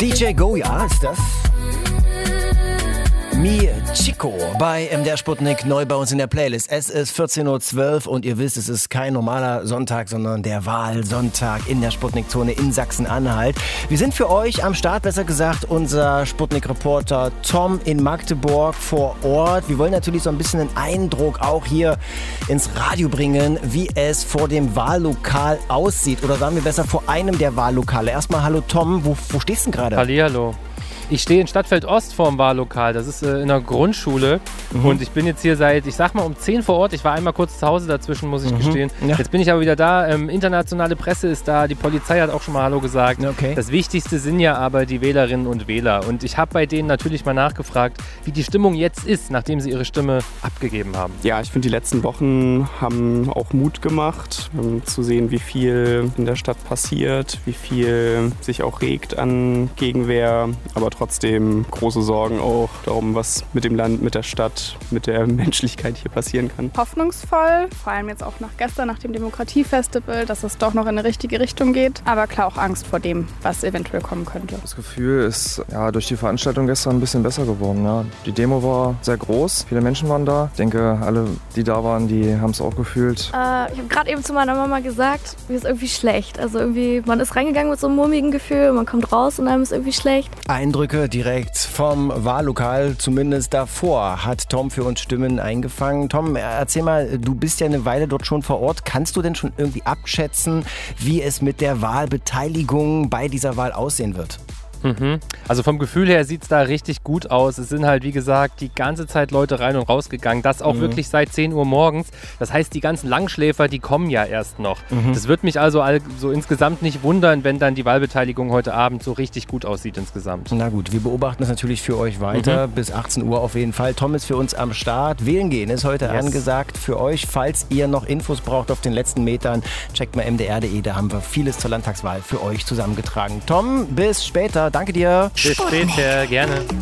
DJ Goya ist das. Mi Chico bei MDR Sputnik, neu bei uns in der Playlist. Es ist 14.12 Uhr und ihr wisst, es ist kein normaler Sonntag, sondern der Wahlsonntag in der Sputnik-Zone in Sachsen-Anhalt. Wir sind für euch am Start, besser gesagt, unser Sputnik-Reporter Tom in Magdeburg vor Ort. Wir wollen natürlich so ein bisschen einen Eindruck auch hier ins Radio bringen, wie es vor dem Wahllokal aussieht. Oder sagen wir besser, vor einem der Wahllokale. Erstmal hallo Tom, wo stehst du denn gerade? Hallihallo. Ich stehe in Stadtfeld Ost vorm Wahllokal, das ist in einer Grundschule und ich bin jetzt hier seit, ich sag mal um 10 vor Ort, ich war einmal kurz zu Hause dazwischen, muss ich gestehen. Ja. Jetzt bin ich aber wieder da, internationale Presse ist da, die Polizei hat auch schon mal Hallo gesagt. Okay. Das Wichtigste sind ja aber die Wählerinnen und Wähler und ich habe bei denen natürlich mal nachgefragt, wie die Stimmung jetzt ist, nachdem sie ihre Stimme abgegeben haben. Ja, ich finde, die letzten Wochen haben auch Mut gemacht, zu sehen, wie viel in der Stadt passiert, wie viel sich auch regt an Gegenwehr, aber trotzdem große Sorgen auch darum, was mit dem Land, mit der Stadt, mit der Menschlichkeit hier passieren kann. Hoffnungsvoll, vor allem jetzt auch nach gestern, nach dem Demokratiefestival, dass es doch noch in eine richtige Richtung geht. Aber klar auch Angst vor dem, was eventuell kommen könnte. Das Gefühl ist durch die Veranstaltung gestern ein bisschen besser geworden. Ja. Die Demo war sehr groß, viele Menschen waren da. Ich denke, alle, die da waren, die haben es auch gefühlt. Ich habe gerade eben zu meiner Mama gesagt, mir ist irgendwie schlecht. Also irgendwie, man ist reingegangen mit so einem mulmigen Gefühl, man kommt raus und einem ist irgendwie schlecht. Eindrücke direkt vom Wahllokal, zumindest davor, hat Tom für uns Stimmen eingefangen. Tom, erzähl mal, du bist ja eine Weile dort schon vor Ort. Kannst du denn schon irgendwie abschätzen, wie es mit der Wahlbeteiligung bei dieser Wahl aussehen wird? Also vom Gefühl her sieht es da richtig gut aus. Es sind halt, wie gesagt, die ganze Zeit Leute rein und rausgegangen. Das auch wirklich seit 10 Uhr morgens. Das heißt, die ganzen Langschläfer, die kommen ja erst noch. Das wird mich also so insgesamt nicht wundern, wenn dann die Wahlbeteiligung heute Abend so richtig gut aussieht insgesamt. Na gut, wir beobachten das natürlich für euch weiter. Bis 18 Uhr auf jeden Fall. Tom ist für uns am Start. Wählen gehen ist heute angesagt für euch. Falls ihr noch Infos braucht auf den letzten Metern, checkt mal mdr.de. Da haben wir vieles zur Landtagswahl für euch zusammengetragen. Tom, bis später. Danke dir. Bis später, gerne.